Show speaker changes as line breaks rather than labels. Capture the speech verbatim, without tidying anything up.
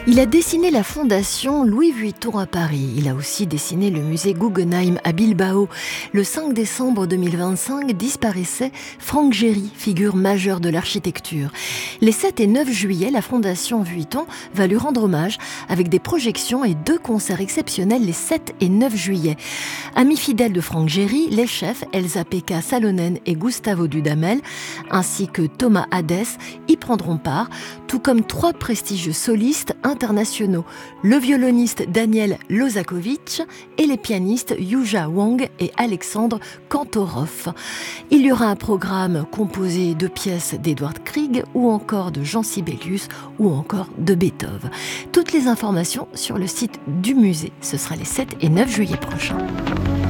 Il a dessiné la fondation Louis Vuitton à Paris. Il a aussi dessiné le musée Guggenheim à Bilbao. Le cinq décembre deux mille vingt-cinq disparaissait Franck Gehry, figure majeure de l'architecture. Les sept et neuf juillet, la fondation Vuitton va lui rendre hommage avec des projections et deux concerts exceptionnels les sept et neuf juillet. Amis fidèles de Franck Gehry, les chefs Elsa-Pekka Salonen et Gustavo Dudamel, ainsi que Thomas Hadès, y prendront part, tout comme trois prestigieux solistes internationaux, le violoniste Daniel Lozakovitch et les pianistes Yuja Wang et Alexandre Kantorov. Il y aura un programme composé de pièces d'Edward Grieg ou encore de Jean Sibelius ou encore de Beethoven. Toutes les informations sur le site du musée. Ce sera les sept et neuf juillet prochains.